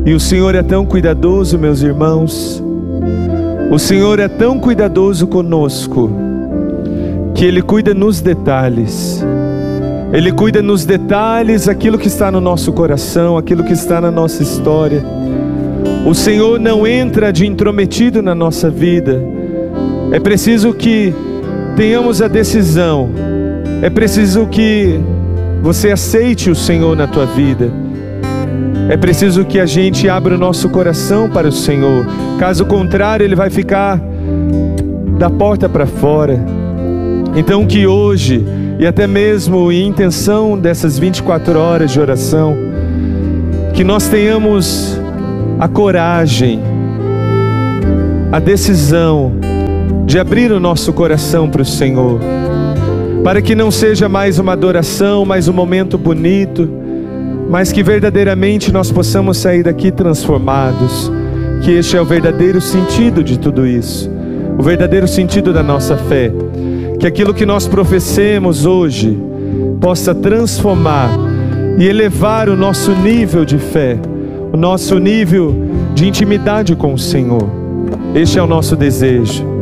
E o Senhor é tão cuidadoso, meus irmãos. O Senhor é tão cuidadoso conosco, que Ele cuida nos detalhes. Ele cuida nos detalhes aquilo que está no nosso coração, aquilo que está na nossa história. O Senhor não entra de intrometido na nossa vida. É preciso que tenhamos a decisão. É preciso que você aceite o Senhor na tua vida. É preciso que a gente abra o nosso coração para o Senhor. Caso contrário, Ele vai ficar da porta para fora. Então que hoje, e até mesmo em intenção dessas 24 horas de oração, que nós tenhamos a coragem, a decisão de abrir o nosso coração para o Senhor, para que não seja mais uma adoração, mais um momento bonito, mas que verdadeiramente nós possamos sair daqui transformados. Que este é o verdadeiro sentido de tudo isso, o verdadeiro sentido da nossa fé. Que aquilo que nós professemos hoje possa transformar e elevar o nosso nível de fé, o nosso nível de intimidade com o Senhor. Este é o nosso desejo.